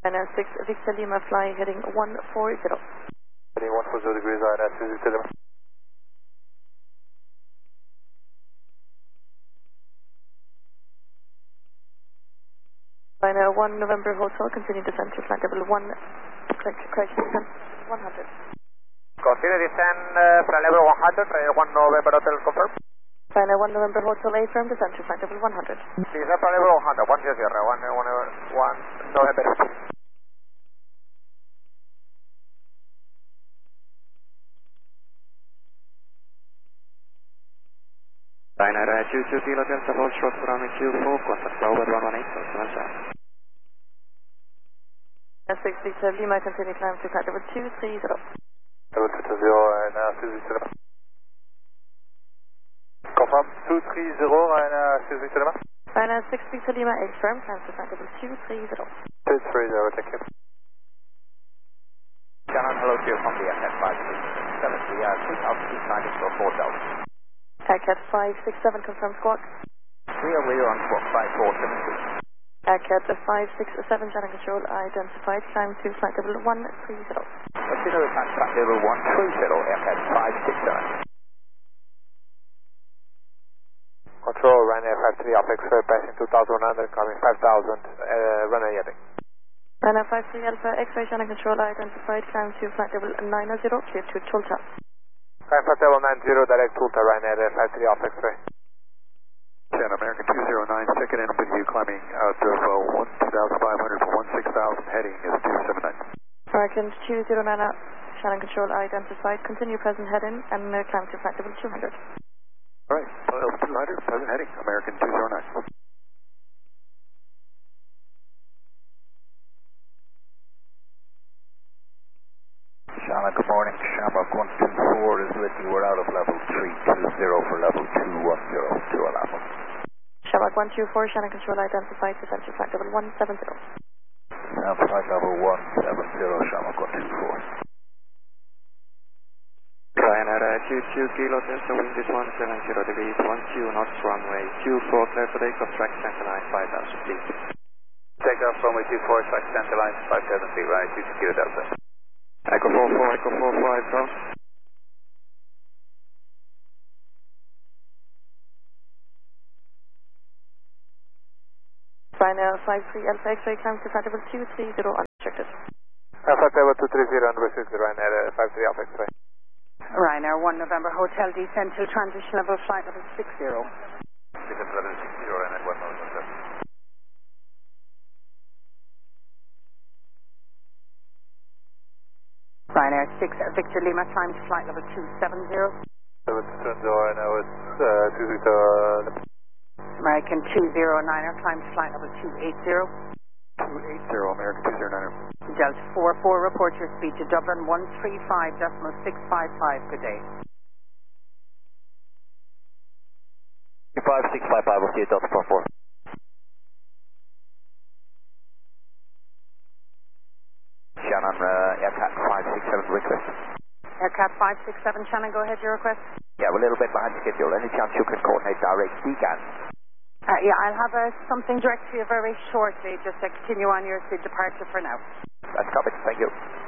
Ryanair 6 Victor Lima fly heading 140. Heading 140 degrees, Ryanair 6 Victor Lima. Ryanair 1 November Hotel, continue descent to flight level 1, correction descent 100. Continue descent, flight level 100, Ryanair 1 November Hotel confirm. Ryanair 1 November Hotel A firm, descent to flight level 100. Descent flight level 100, 1 November. Ryanair 22 Kilo Delta hold short for runway 24, contact over 118, 6 Victor Lima, continue climb to flight level 230. Level 230, Ryanair 6 Victor Lima. Confirm, 230, Ryanair 6 Victor Lima. Ryanair 6 Victor Lima, A firm, climb to flight level 230. 230, thank you. Shannon, hello to you from the Aircat 567. We are 3,000 feet climbing for 4,000. Aircat 567, confirm squawk. Clear on squawk 5473. Aircat 567, channel control identified, climb to flight level 130. Consider time flight level 130, Aircat 567. Control, Ryanair 53 off X-ray, passing 2,100, coming 5,000, runway heading. Ryanair 53 Alpha, X-ray channel control identified, climb to flight level 90, clear to Tulsa. Climb flight level 90, direct Tulsa, Ryanair 53 off X-ray. American 209, second in with you, climbing out of 1,500 for 16,000, heading is 279. American 209, channel control identified, continue present heading and climb to flight level 200. Alright, level 200, present heading, American 209. Shannon, good morning. Shamrock 124 is with you. We're out of level 320 for level 210 to Alamo. Shamrock 124, channel control identified, descent to flight level 170. Flight level 170, Shamrock 124. Ryanair 22 Kilo Delta, wind is 170 degrees, 12 knots, runway 24, clear for takeoff, track center line 5,000 feet. Takeoff runway 24, track center line 5,000 feet, right, 22 Kilo Delta. Echo 44, Echo 45, go. Ryanair 53 Alpha X-ray, climb to flight level 230, unrestricted. Flight level 230, unrestricted, Ryanair 53 off X-ray. Ryanair 1 November Hotel, descend to transition level flight level 60. Descent level 60, Ryanair 1 November. Ryanair 6 Victor Lima, climb to flight level 270. Level 270, Ryanair 2 Victor Lima. American 209er, climb to flight level 280. 280, American 209er. Delta 44, report your speed to Dublin 135.655, good day. 5655, we'll see you Delta 44. Shannon, Aircat 567 request. Aircat 567, Shannon, go ahead, your request. Yeah, we're a little bit behind schedule. Any chance you can coordinate direct decant? Yeah, I'll have something direct for you very shortly, just to continue on your departure for now. That's covered, thank you.